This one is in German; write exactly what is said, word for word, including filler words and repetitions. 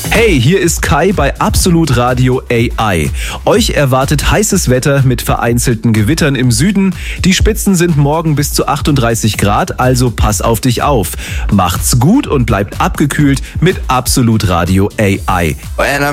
Hey, hier ist Kai bei Absolut Radio A I. Euch erwartet heißes Wetter mit vereinzelten Gewittern im Süden. Die Spitzen sind morgen bis zu achtunddreißig Grad, also pass auf dich auf. Macht's gut und bleibt abgekühlt mit Absolut Radio A I.